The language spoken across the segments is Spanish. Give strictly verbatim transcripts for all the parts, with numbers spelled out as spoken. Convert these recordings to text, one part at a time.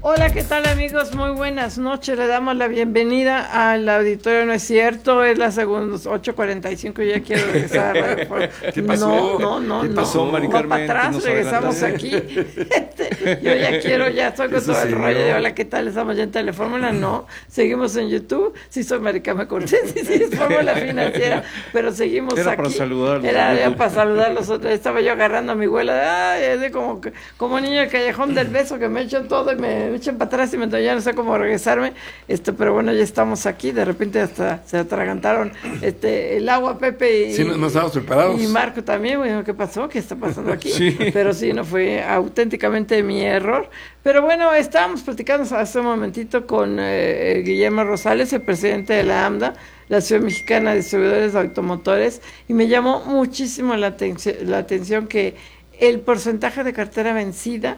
Hola, ¿qué tal amigos? Muy buenas noches, le damos la bienvenida al auditorio, ¿no es cierto? Es la segunda, ocho cuarenta y cinco, ya quiero regresar. ¿Qué pasó? No, no, no, ¿Qué pasó, no, Mari va Carmen? para atrás, regresamos aquí. Este, yo ya quiero, ya estoy con todo el rollo de hola, ¿qué tal? Estamos ya en Telefórmula, no, seguimos en YouTube, sí soy Mari Carmen Cortés, sí, sí, es Fórmula Financiera, pero seguimos Era aquí. para saludarlos. Era ya para saludarlos, estaba yo agarrando a mi abuela, ay, es de como, como niño del callejón del beso que me echan todo y me me echan para atrás y me, ya no sé cómo regresarme, este, pero bueno, ya estamos aquí, de repente hasta se atragantaron este, el agua, Pepe y, sí, no, no estábamos preparados. Y Marco también, bueno, ¿qué pasó? ¿Qué está pasando aquí? Sí. Pero sí, no fue auténticamente mi error, pero bueno, estábamos platicando hace un momentito con eh, Guillermo Rosales, el presidente de la AMDA, la Asociación Mexicana de Distribuidores de Automotores, y me llamó muchísimo la atención, la atención que el porcentaje de cartera vencida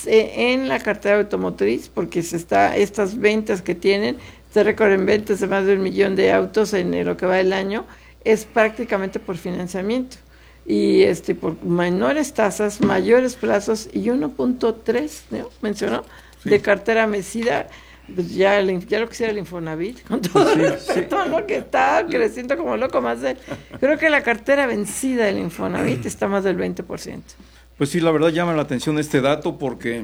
en la cartera automotriz, porque se está estas ventas que tienen, se recorren ventas de más de un millón de autos en lo que va el año, es prácticamente por financiamiento y este por menores tasas, mayores plazos y uno punto tres, ¿no? Mencionó, sí, de cartera vencida. Pues ya, ya lo quisiera el Infonavit, con todo, sí, sí, todo lo que está creciendo como loco, más de, creo que la cartera vencida del Infonavit está más del veinte por ciento. Pues sí, la verdad llama la atención este dato porque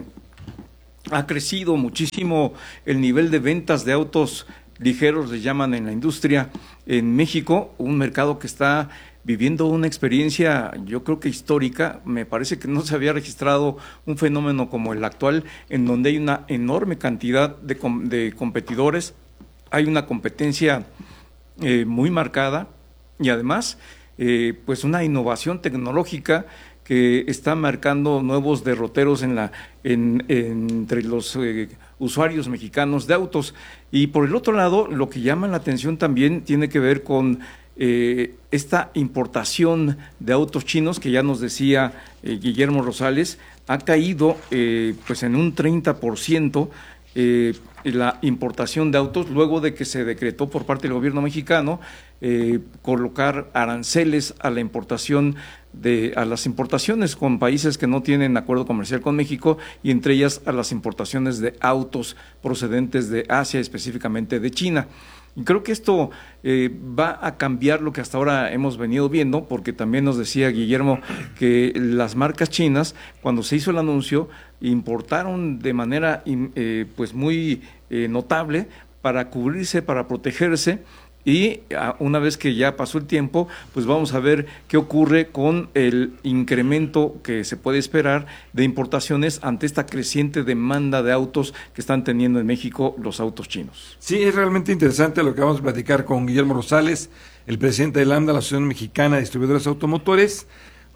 ha crecido muchísimo el nivel de ventas de autos ligeros, les llaman en la industria, en México, un mercado que está viviendo una experiencia, yo creo que histórica. Me parece que no se había registrado un fenómeno como el actual, en donde hay una enorme cantidad de, com de competidores, hay una competencia eh, muy marcada y además eh, pues una innovación tecnológica que está marcando nuevos derroteros en la, en, en, entre los eh, usuarios mexicanos de autos. Y por el otro lado, lo que llama la atención también tiene que ver con eh, esta importación de autos chinos, que ya nos decía eh, Guillermo Rosales, ha caído eh, pues en un treinta por ciento eh, la importación de autos, luego de que se decretó por parte del gobierno mexicano eh, colocar aranceles a la importación de a las importaciones con países que no tienen acuerdo comercial con México, y entre ellas a las importaciones de autos procedentes de Asia, específicamente de China. Y creo que esto eh, va a cambiar lo que hasta ahora hemos venido viendo, porque también nos decía Guillermo que las marcas chinas, cuando se hizo el anuncio, importaron de manera eh, pues muy eh, notable para cubrirse, para protegerse. Y una vez que ya pasó el tiempo, pues vamos a ver qué ocurre con el incremento que se puede esperar de importaciones ante esta creciente demanda de autos que están teniendo en México los autos chinos. Sí, es realmente interesante lo que vamos a platicar con Guillermo Rosales, el presidente de la AMDA, la Asociación Mexicana de Distribuidores Automotores,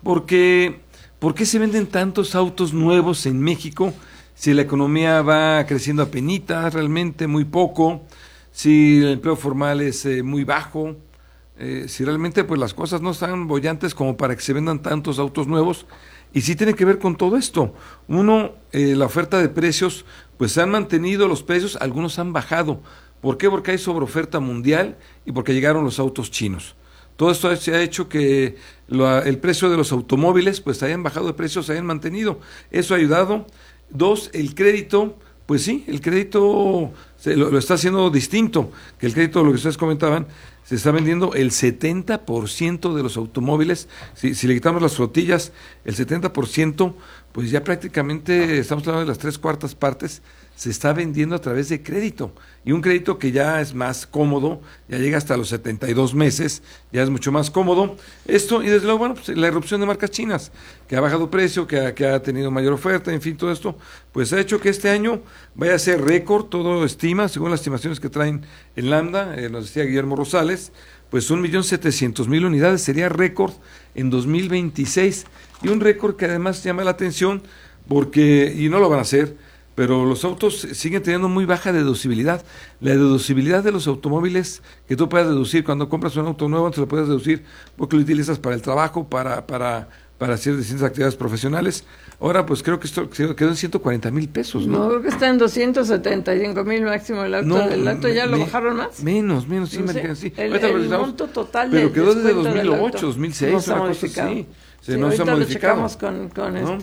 porque ¿por qué se venden tantos autos nuevos en México si la economía va creciendo apenitas, realmente muy poco? Si el empleo formal es eh, muy bajo, eh, si realmente pues las cosas no están bollantes como para que se vendan tantos autos nuevos, y sí tiene que ver con todo esto. Uno, eh, la oferta de precios, pues se han mantenido los precios, algunos han bajado. ¿Por qué? Porque hay sobreoferta mundial y porque llegaron los autos chinos. Todo esto se ha hecho que lo, el precio de los automóviles pues hayan bajado de precios, se hayan mantenido. Eso ha ayudado. Dos, el crédito. Pues sí, el crédito se lo, lo está haciendo distinto, que el crédito, lo que ustedes comentaban, se está vendiendo el setenta por ciento de los automóviles. Si, si le quitamos las flotillas, el setenta por ciento, pues ya prácticamente estamos hablando de las tres cuartas partes, se está vendiendo a través de crédito. Y un crédito que ya es más cómodo, ya llega hasta los setenta y dos meses, ya es mucho más cómodo. Esto, y desde luego, bueno, pues la irrupción de marcas chinas, que ha bajado precio, que ha, que ha tenido mayor oferta, en fin, todo esto, pues ha hecho que este año vaya a ser récord, todo estima, según las estimaciones que traen en Lambda, eh, nos decía Guillermo Rosales, pues un millón setecientos mil unidades sería récord en dos mil veintiséis, y un récord que además llama la atención, porque, y no lo van a hacer, pero los autos siguen teniendo muy baja deducibilidad. La deducibilidad de los automóviles que tú puedes deducir cuando compras un auto nuevo, te lo puedes deducir porque lo utilizas para el trabajo, para para para hacer distintas actividades profesionales. Ahora, pues creo que esto quedó en ciento cuarenta mil pesos, ¿no? No, creo que está en doscientos setenta y cinco mil máximo el auto. No, ¿el auto ya me, lo bajaron más? Menos, menos, sí, no sé, sí. El, el monto total pero del quedó desde dos mil ocho, dos mil seis, no se ha modificado. así. Se sí, no ahorita se ha lo modificado. checamos con, con, ¿no? este,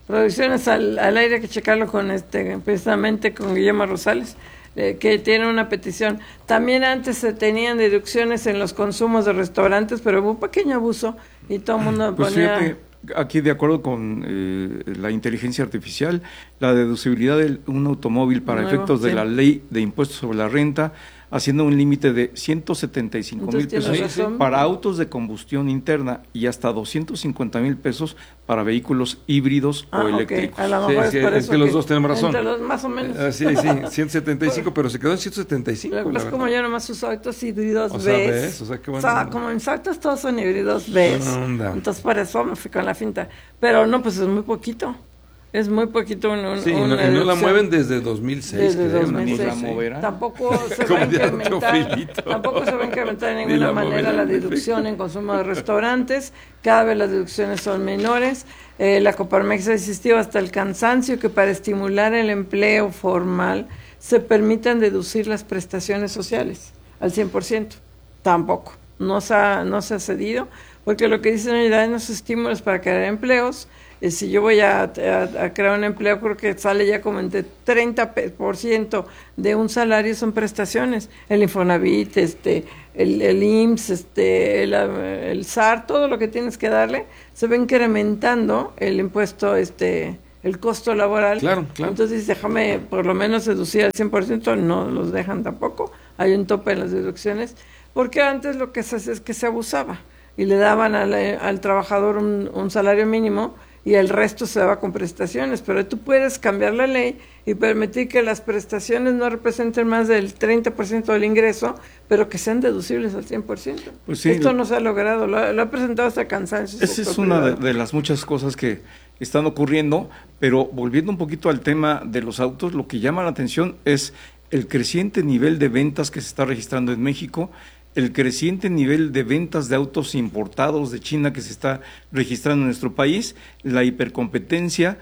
Producciones al, al aire, que checarlo con este, precisamente con Guillermo Rosales, eh, que tiene una petición. También antes se tenían deducciones en los consumos de restaurantes, pero hubo un pequeño abuso y todo el mundo pues ponía... Fíjate, aquí de acuerdo con eh, la inteligencia artificial, la deducibilidad de un automóvil para Nuevo, efectos de sí. la ley de impuestos sobre la renta, haciendo un límite de ciento setenta y cinco mil pesos razón. para autos de combustión interna y hasta doscientos cincuenta mil pesos para vehículos híbridos Ah, o ok. eléctricos. A lo Sí, mejor sí, es por es eso que los dos tenemos razón. entre los más o menos. Ah, sí, sí, ciento setenta y cinco, pero se quedó en ciento setenta y cinco. Lo que la pasa es como verdad. yo nomás uso autos híbridos O sea, B. ves, o sea, qué bueno. O sea, como mis autos todos son híbridos B. Onda. Entonces por eso me fui con la finta. Pero no, pues es muy poquito. Es muy poquito un, un, Sí, y no, una y no la deducción. mueven desde dos mil seis. Desde creo, dos mil seis, una cosa la así. moverá. Tampoco se va a Como diría incrementar, Teofilito. tampoco se va a incrementar de Ni ninguna la manera moverá, la en deducción efecto. en consumo de restaurantes. Cada vez las deducciones son menores. Eh, la Coparmex ha insistido hasta el cansancio que para estimular el empleo formal se permitan deducir las prestaciones sociales al cien por ciento. Tampoco, no se ha, no se ha cedido, porque lo que dicen es dar los estímulos para crear empleos. Eh, si yo voy a, a, a crear un empleo, creo que sale ya como entre treinta por ciento de un salario son prestaciones. El Infonavit, este, el, el I M S S, este, el, el S A R, todo lo que tienes que darle, se va incrementando el impuesto, este, el costo laboral. Claro, claro. Entonces, déjame por lo menos deducir al cien por ciento, no los dejan tampoco. Hay un tope en las deducciones, porque antes lo que se hace es que se abusaba y le daban al, al trabajador un, un salario mínimo y el resto se daba con prestaciones, pero tú puedes cambiar la ley y permitir que las prestaciones no representen más del treinta por ciento del ingreso, pero que sean deducibles al cien por ciento. Pues sí, Esto no se ha logrado, lo, lo ha presentado hasta cansancio. Esa es una de, de las muchas cosas que están ocurriendo, pero volviendo un poquito al tema de los autos, lo que llama la atención es el creciente nivel de ventas que se está registrando en México, el creciente nivel de ventas de autos importados de China que se está registrando en nuestro país, la hipercompetencia,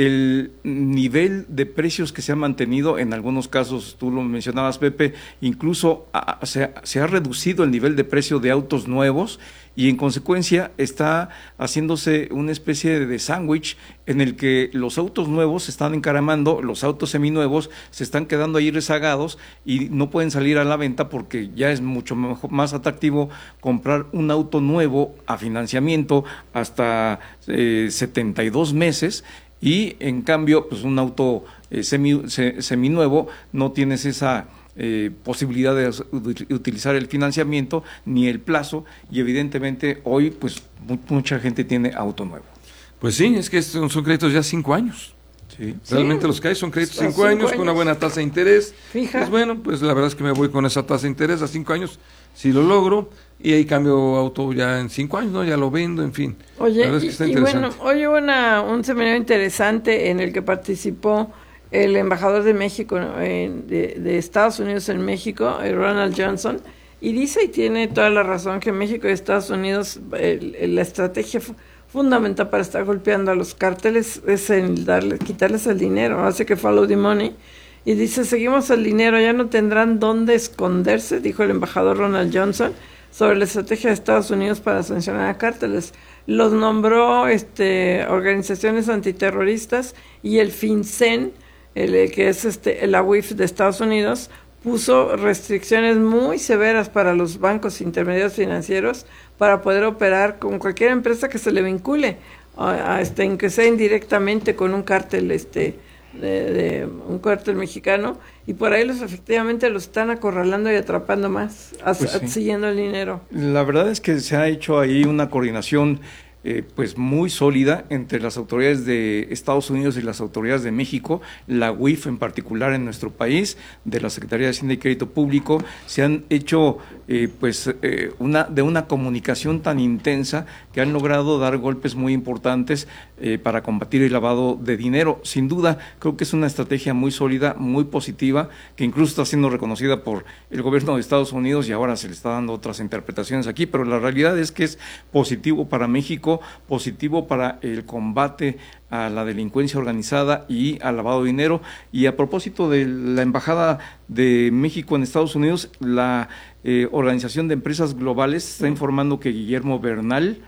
el nivel de precios que se ha mantenido, en algunos casos, tú lo mencionabas, Pepe, incluso a, se, se ha reducido el nivel de precio de autos nuevos y en consecuencia está haciéndose una especie de, de sándwich en el que los autos nuevos se están encaramando, los autos seminuevos se están quedando ahí rezagados y no pueden salir a la venta porque ya es mucho mejor, más atractivo comprar un auto nuevo a financiamiento hasta eh, setenta y dos meses. Y en cambio, pues un auto eh, semi, se, seminuevo no tienes esa eh, posibilidad de utilizar el financiamiento ni el plazo y evidentemente hoy pues mu mucha gente tiene auto nuevo. Pues sí, es que son, son créditos ya cinco años. Sí. Realmente Sí. los que hay son créditos A cinco cinco años, años. con una buena tasa de interés. Fija. Pues bueno, pues la verdad es que me voy con esa tasa de interés a cinco años, si lo logro, y ahí cambio auto ya en cinco años, ¿no? Ya lo vendo, en fin. Oye, la verdad es que y, está y interesante. bueno, hoy hubo una, un seminario interesante en el que participó el embajador de México, en, de, de Estados Unidos en México, eh, Ronald Johnson, y dice y tiene toda la razón que México y Estados Unidos, el, el, la estrategia fu fundamental para estar golpeando a los cárteles es el darle, quitarles el dinero, hace que follow the money. Y dice, seguimos el dinero, ya no tendrán dónde esconderse, dijo el embajador Ronald Johnson, sobre la estrategia de Estados Unidos para sancionar a cárteles. Los nombró este, organizaciones antiterroristas y el FinCEN, el, que es este, la U I F de Estados Unidos, puso restricciones muy severas para los bancos intermediarios financieros para poder operar con cualquier empresa que se le vincule, a, a este, que sea indirectamente con un cártel este, de, de un cártel mexicano, y por ahí los efectivamente los están acorralando y atrapando más, as, Pues sí. siguiendo el dinero. La verdad es que se ha hecho ahí una coordinación eh, pues muy sólida entre las autoridades de Estados Unidos y las autoridades de México, la U I F en particular en nuestro país, de la Secretaría de Hacienda y Crédito Público, se han hecho eh, pues eh, una de una comunicación tan intensa que han logrado dar golpes muy importantes eh, para combatir el lavado de dinero. Sin duda, creo que es una estrategia muy sólida, muy positiva, que incluso está siendo reconocida por el gobierno de Estados Unidos y ahora se le está dando otras interpretaciones aquí, pero la realidad es que es positivo para México, positivo para el combate a la delincuencia organizada y al lavado de dinero. Y a propósito de la Embajada de México en Estados Unidos, la eh, Organización de Empresas Globales está informando que Guillermo Bernal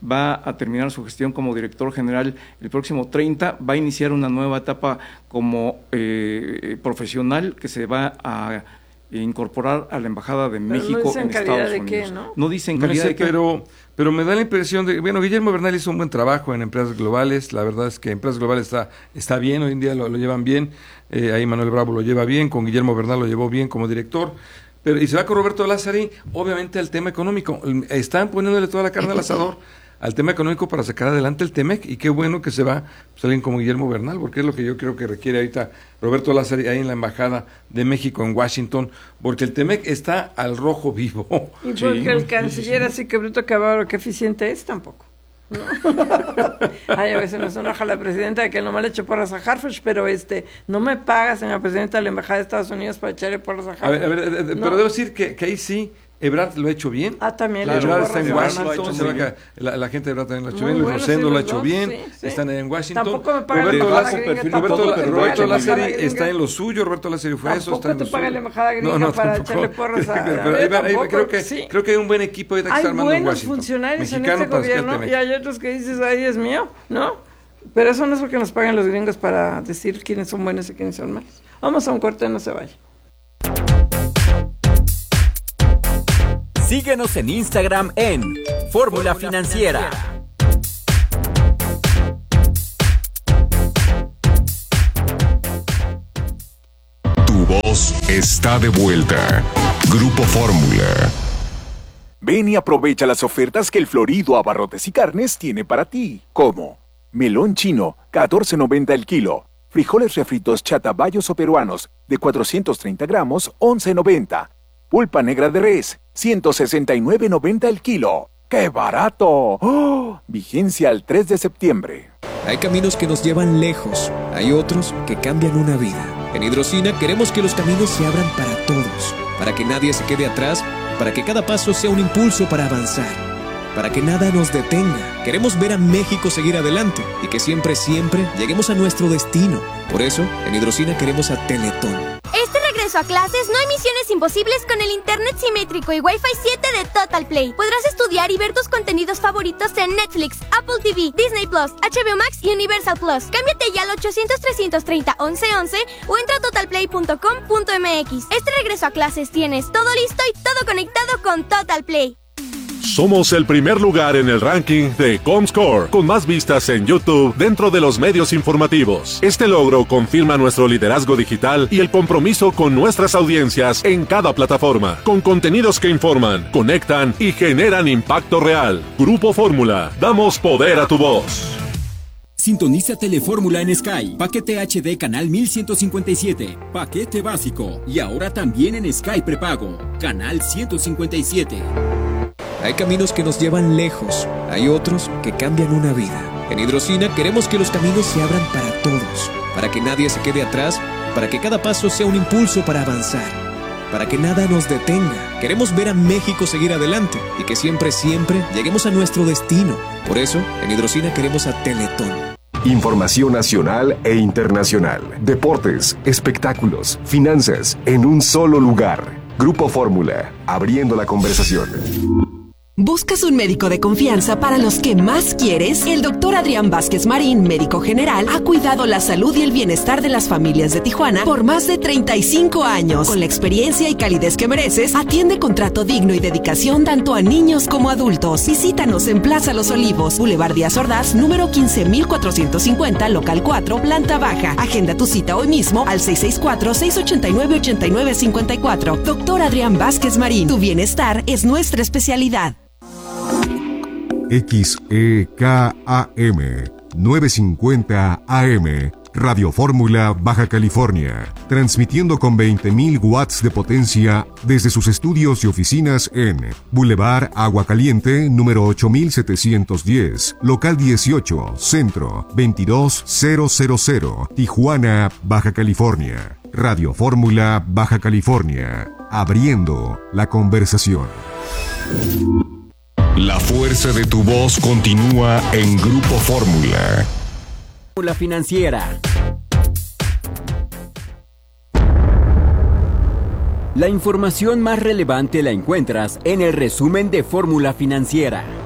va a terminar su gestión como director general el próximo treinta, va a iniciar una nueva etapa como eh, profesional que se va a incorporar a la Embajada de México no en Estados de Unidos. Qué, ¿no? no dicen No calidad sé, de qué. pero, pero me da la impresión de, bueno, Guillermo Bernal hizo un buen trabajo en Empresas Globales, la verdad es que Empresas Globales está, está bien, hoy en día lo, lo llevan bien, eh, ahí Manuel Bravo lo lleva bien, con Guillermo Bernal lo llevó bien como director, pero y se va con Roberto Lázari, obviamente al tema económico, están poniéndole toda la carne al asador al tema económico para sacar adelante el Temec, y qué bueno que se va pues, alguien como Guillermo Bernal, porque es lo que yo creo que requiere ahorita Roberto Lázari ahí en la Embajada de México en Washington, porque el Temec está al rojo vivo. Y porque sí, el canciller, sí, sí. así que bruto cabrón, qué eficiente es tampoco. ¿No? Ay, a veces nos enoja la presidenta de que nomás le echo porras a Harfuch, pero este, no me paga, señora presidenta de la Embajada de Estados Unidos, para echarle porras a Harfuch. A ver, a ver, no. Pero debo decir que, que ahí sí Ebrard lo ha hecho bien. Ah, también claro, lo ha hecho está en Washington, se va la, la gente de Ebrard también lo ha hecho muy bien, bueno, Rosendo sí, lo ha hecho dos, bien, sí, sí. Están en Washington. Tampoco me paga Roberto la Lázari, gringa, Roberto, tampoco Roberto Lázari está en lo suyo, Roberto Lázari fue eso, está en lo te paga suyo. la embajada gringa no, no, para tampoco. Echarle porras a... Pero ahí va, ahí va, creo, que, sí. creo que hay un buen equipo ahí que está armando en Washington. Hay buenos funcionarios en este gobierno y hay otros que dices, ay, es mío, ¿no? Pero eso no es porque nos pagan los gringos para decir quiénes son buenos y quiénes son malos. Vamos a un corte, no se vaya. Síguenos en Instagram en Fórmula Financiera. Tu voz está de vuelta. Grupo Fórmula. Ven y aprovecha las ofertas que el Florido Abarrotes y Carnes tiene para ti. Como melón chino, catorce noventa el kilo. Frijoles refritos chatabayos o peruanos, de cuatrocientos treinta gramos, once noventa. Pulpa negra de res, ciento sesenta y nueve noventa el kilo. ¡Qué barato! ¡Oh! Vigencia al tres de septiembre. Hay caminos que nos llevan lejos, hay otros que cambian una vida. En Hidrocina queremos que los caminos se abran para todos, para que nadie se quede atrás, para que cada paso sea un impulso para avanzar, para que nada nos detenga. Queremos ver a México seguir adelante y que siempre, siempre lleguemos a nuestro destino. Por eso, en Hidrocina queremos a Teletón. Este regreso a clases no hay misiones imposibles con el internet simétrico y Wi-Fi siete de Total Play. Podrás estudiar y ver tus contenidos favoritos en Netflix, Apple T V, Disney Plus, H B O Max y Universal Plus. Cámbiate ya al ochocientos, trescientos treinta, once once o entra a total play punto com punto m x. Este regreso a clases tienes todo listo y todo conectado con Total Play. Somos el primer lugar en el ranking de Comscore, con más vistas en YouTube dentro de los medios informativos. Este logro confirma nuestro liderazgo digital y el compromiso con nuestras audiencias en cada plataforma, con contenidos que informan, conectan y generan impacto real. Grupo Fórmula, damos poder a tu voz. Sintoniza Telefórmula en Sky. Paquete H D canal mil ciento cincuenta y siete. Paquete básico. Y ahora también en Sky prepago. Canal ciento cincuenta y siete. Hay caminos que nos llevan lejos, hay otros que cambian una vida. En Hidrocina queremos que los caminos se abran para todos, para que nadie se quede atrás, para que cada paso sea un impulso para avanzar, para que nada nos detenga. Queremos ver a México seguir adelante y que siempre, siempre lleguemos a nuestro destino. Por eso, en Hidrocina queremos a Teletón. Información nacional e internacional, deportes, espectáculos, finanzas, en un solo lugar. Grupo Fórmula, abriendo la conversación. ¿Buscas un médico de confianza para los que más quieres? El doctor Adrián Vázquez Marín, médico general, ha cuidado la salud y el bienestar de las familias de Tijuana por más de treinta y cinco años. Con la experiencia y calidez que mereces, atiende con trato digno y dedicación tanto a niños como adultos. Visítanos en Plaza Los Olivos, Boulevard Díaz Ordaz, número quince mil cuatrocientos cincuenta, local cuatro, planta baja. Agenda tu cita hoy mismo al seis seis cuatro, seis ocho nueve, ocho nueve cinco cuatro. Doctor Adrián Vázquez Marín, tu bienestar es nuestra especialidad. X E K A M novecientos cincuenta A M Radio Fórmula Baja California, transmitiendo con veinte mil watts de potencia desde sus estudios y oficinas en Boulevard Agua Caliente, número ocho mil setecientos diez, local dieciocho, centro veintidós mil, Tijuana, Baja California. Radio Fórmula Baja California, abriendo la conversación. La fuerza de tu voz continúa en Grupo Fórmula. Fórmula Financiera. La información más relevante la encuentras en el resumen de Fórmula Financiera.